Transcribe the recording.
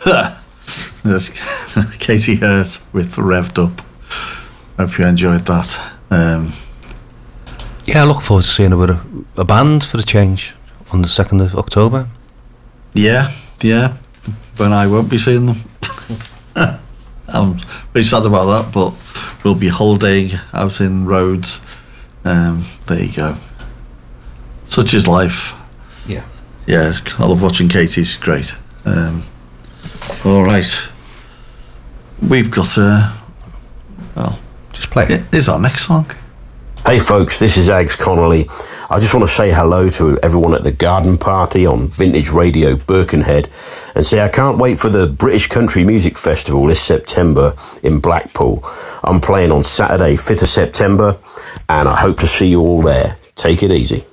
There's Katie Hurt with Revved Up. Hope you enjoyed that. Yeah, I look forward to seeing her with a band for a change on the 2nd of October. Yeah, when I won't be seeing them. I'm very sad about that, but we'll be holidaying out in Rhodes. There you go. Such is life. Yeah, I love watching Katie. She's great. All right, we've got just play it. Here's our next song. Hey folks, this is Ags Connolly. I just want to say hello to everyone at the Garden Party on Vintage Radio Birkenhead and say I can't wait for the British Country Music Festival this September in Blackpool. I'm playing on Saturday, 5th of September, and I hope to see you all there. Take it easy.